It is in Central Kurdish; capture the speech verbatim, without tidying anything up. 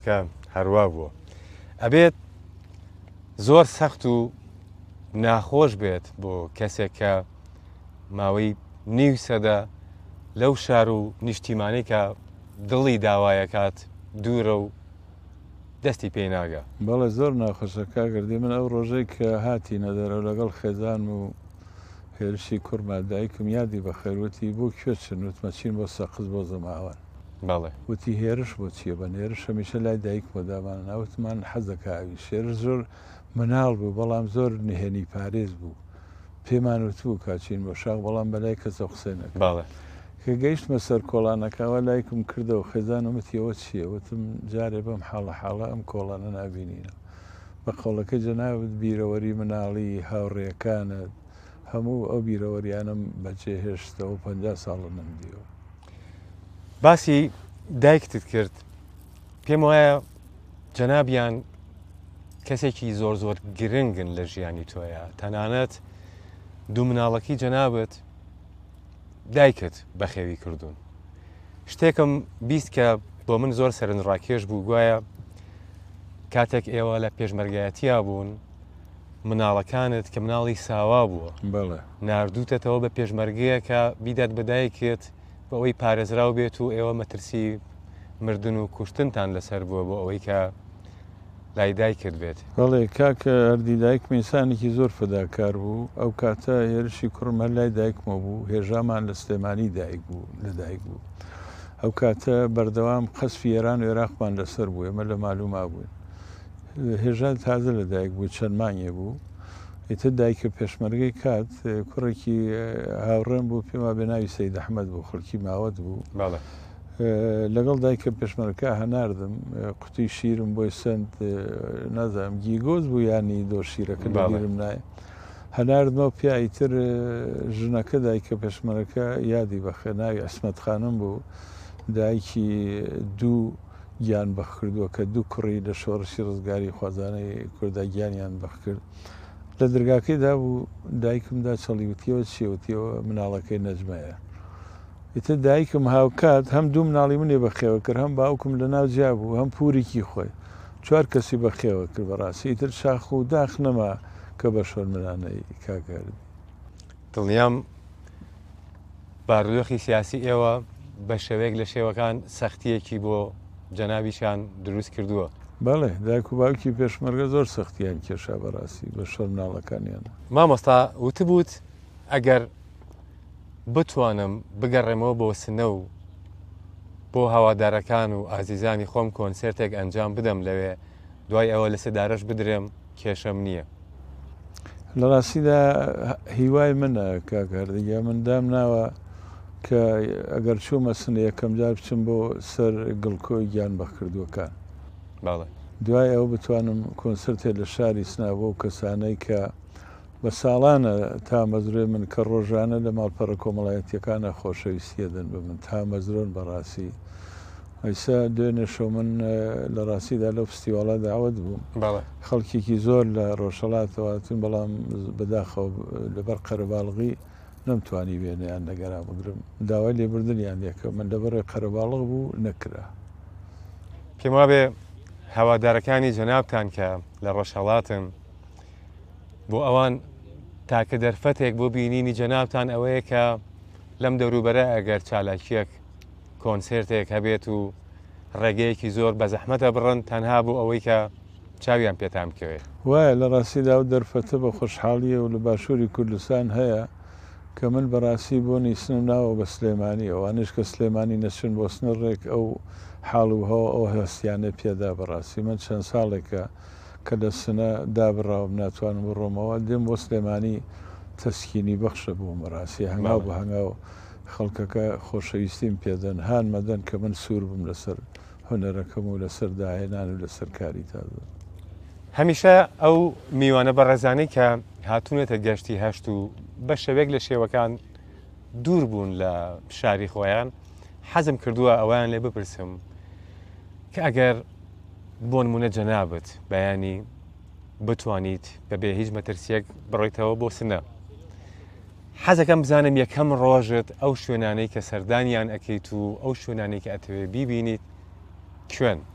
کە هەروە بووە ئەبێت زۆر سەخت و ناخۆش بێت بۆ کەسێک کە ماوەی نیو سەدە لەو شار و نیشتیمانی کە دڵی داوایەکات دوورە و دەستی پێی ناگە. بەڵێ زۆر ناخۆشە کاگردی من ئەو ڕۆژەی کە هاتی نەدەرە لەگەڵ خێزان و هێرشی کوڕما دایکم یادی بە خێروەتی بۆ کوێ چن وتمە چین بۆ سەقز بۆ زەماوان بەڵێ وتی هێرش بۆ چییە بە نێرش هەمیشە لای دایک بۆ داوان ناوتمان حەزەکەوی شێرش زۆر مناڵ بوو بەڵام زۆر نهێنی پارێز بوو پێمان وتبوو کاچین بۆ شاق بەڵام بەلای کەسە قسەینەکە باڵێ کە گەیشتمە سەر کۆڵانەکەەوە لایکم کردەوە خێزان ومەتیەوە چییە وتم جارێ بەم حاڵە حاڵە ئەم کۆڵانە نابینینە بە قەڵەکە جەناوت بیرەوەری مناڵی هاوڕێیەکانت هەموو ئەو بیرەوەریانم بەجێ هێشتەوە پ ساڵە نەمدیەوە. باسی دایکتت کرد پێم وایە جەنابیان کەسێکی زۆر زۆر گرنگن لە ژیانی تۆیە تەنانەت دوو مناڵەکی جەنابەت دایکت بەخێوی کردوون. شتێکم بیست کە بۆ من زۆر سەرنجڕاکێش بوو گوایە کاتێک ئێوە لە پێشمەرگایەتیا بوون مناڵەکانت کە مناڵی ساوا بووە بەڵێ ناردووتەتەوە بە پێشمەرگەیە کە بیدات بەدایکێت بە ئەوەی پارێزراو بێت و ئێوە مەترسی مردن و کوشتنتان لەسەر بووە بۆ ئەوەی کە لای دایکت بێت. بەڵێ کاکە هەردی دایک میسانێکی زۆر فداکار بوو ئەو کاتە هێرشی کوڕمە لای دایکمە بوو هێژامان لە سلێمانی دایک بوو لە دایک بوو ئەو کاتە بەردەوام قەسفی ئێران و عێراقمان لەسەر بوو ئێمە لە مالوما بووین هێژان تازە لە دایک بوو چەند مانگێ بوو ئیتر دایکە پێشمەرگەی کات کوڕێکی هاوڕێن بوو پێما بێ ناوی سەید ئەحمەد بوو خەڵکی ماوەت بوو لەگەڵ دایکە پێشمەرگە هەناردم قوتوی شیرم بۆی سند نازانم گیگۆز بوو ینی دۆ شیرەکە باڵێرم نایە هەناردمەوە پیایتر ژنەکە دایکە پێشمەرەکە یادی بەخێ ناوی عسمەت خانم بوو دایکی دوو گیان بەخ کردووە کە دوو کوڕی لە شۆڕشی ڕزگاری خوازانەی کووردا گیانیان بەخ کرد لە دەرگاکەیدا بوو دایکمدا چڵیوتیەوە چێوتیەوە مناڵەکەی نەجمەیە ئیتر دایکم هاوکات هەم دوو مناڵی منێ بەخێوە کرد هەم باوکم لە ناو جیا بوو هەم پورێکی خۆی چوار کەسی بەخێوە کرد بەڕاستی ئیتر شاخ و داخ نەما کە بە شۆر منانەی کاگەردی دڵنیام بارودۆخی سیاسی ئێوە بە شێوەیەک لە شێوەکان سەختیەکی بۆ جەنابیشان دروست کردووە. بەڵێ دایک و باوکی پێشمەرگە زۆر سەختیان کێشا بەڕاستی بە شۆر مناڵەکانیان. مامۆستا وتبووت ئەگەر بتوانم بگەڕێمەوە بۆ سنە و بۆ هەوادارەکان و ئازیزانی خۆم کۆنسرتێک ئەنجام بدەم لەوێ دوای ئەوە لە سەدارەش بدرێم کێشەم نییە. لە ڕاستیدا هیوای منە کاکەردیگە من دام ناوە کە ئەگەر چوومە سنە یەکەم جار بچم بۆ سەر گڵکۆی گیان بەخ کردووەکان باڵێ دوای ئەوە بتوانم کۆنسرتێ لە شاری سناوە و کەسانەی کە بە ساڵانە تا مەزرێ من کە ڕۆژانە لە ماڵپەڕە کۆمەڵایەتیەکانە خۆشەویستیە دەن بە من تا مەزرۆن بەڕاستی ئەیسا دوێنێ شەو من لە ڕاستیدا لەو فستیواڵە داوت بووم خەڵکێکی زۆر لە ڕۆژهەڵاتەوەتون بەڵام بەداخەوە لەبەر قەرەباڵغی نەمتوانی وێنەیان لەگەرا بگرم داوای لێبوردنیان لێکە من لەبەرێ قەرەباڵغ بوو نەکرا. پێم وابێ هەوادارەکانی جەنابتان کە لە ڕۆژهەڵاتن بۆ ئەوان تاکە دەرفەتێک بۆ بینینی جەنابتان ئەوەیە کە لەم دەوروبەرە ئەگەر چالاکیەک کۆنسرتێک هەبێت و ڕێگەیەکی زۆر بە زەحمەتە بڕن تەنها بوو ئەوەی کە چاویان پێتان بکەوێت. وایە لە ڕاستیدا و دەرفەتە بە خۆشحاڵیە و لە باشووری کوردستان هەیە کە من بەڕاستی بۆ نیسنم ناوە بە سلێمانی ئەوانش کە سلێمانی نەچن بۆ سنڕێک ئەو حاڵ و هەوە ئەو هەستیانە پێدا بەڕاستی من چەند ساڵێکە کە لە سنە دابڕاوم ناتوانم بڕۆمەوە دێم بۆ سلێمانی تەسکینی بەخشە بوو مەڕاستی هەنگاو بە هەنگاو خەڵکەکە خۆشەویستیم پێدەن هان مەدەن کە من سوور بم لەسەر هونەرەکەم و لەسەر داهێنان و لەسەر کاری تازە. هەمیشە ئەو میوانە بەڕێزانەی کە هاتوونێتە گەشتی هەشت و بە شەوێک لە شێوەکان دوور بوون لە شاری خۆیان حەزم کردووە ئەویان لێ بپرسم کە ئەگەر بۆ نمونە جەنابەت بەیانی بتوانیت بەبێ هیچ مەترسیەک بڕۆیتەوە بۆ سنە حەزەکەم بزانم یەکەم ڕۆژت ئەو شوێنانەی کە سەردانیان ئەەکەیت و ئەو شوێنانەی کە ئەتەوێ بیبینیت کوێن